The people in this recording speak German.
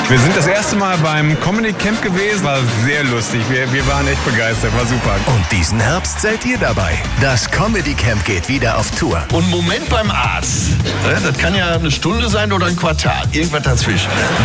Wir sind das erste Mal beim Comedy Camp gewesen, war sehr lustig. Wir waren echt begeistert, war super. Und diesen Herbst seid ihr dabei. Das Comedy Camp geht wieder auf Tour. Und Moment beim Arzt. Das kann ja eine Stunde sein oder ein Quartal. Irgendwas dazwischen.